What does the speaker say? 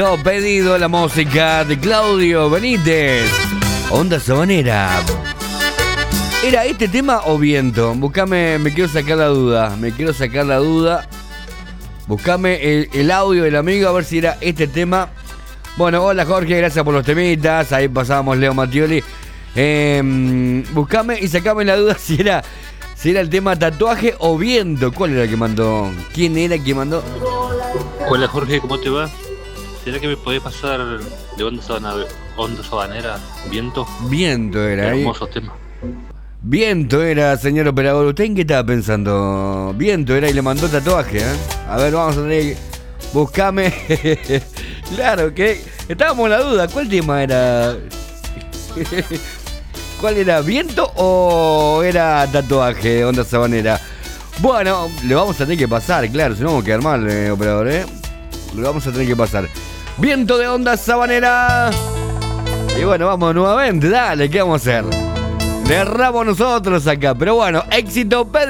Pedido la música de Claudio Benítez. Onda Sabanera. ¿Era este tema o Viento? Buscame, me quiero sacar la duda. Buscame el audio del amigo a ver si era este tema. Bueno, hola Jorge, gracias por los temitas. Ahí pasábamos Leo Mattioli. Buscame y sacame la duda si era el tema Tatuaje o Viento. ¿Cuál era el que mandó? ¿Quién era el que mandó? Hola Jorge, ¿cómo te va? ¿Será que me podés pasar de Onda Sabanera, Viento? Viento era ahí. Hermosos temas. Viento era, señor operador. ¿Usted en qué estaba pensando? Viento era y le mandó Tatuaje, ¿eh? A ver, vamos a tener que... Buscame. Claro que estábamos en la duda. ¿Cuál tema era? ¿Cuál era? ¿Viento o era Tatuaje, Onda Sabanera? Bueno, le vamos a tener que pasar, claro, si no vamos a quedar mal, operador, ¿eh? Le vamos a tener que pasar. Viento de Onda Sabanera. Y bueno, vamos nuevamente, dale, ¿qué vamos a hacer? Le erramos nosotros acá, pero bueno, éxito, Pedro.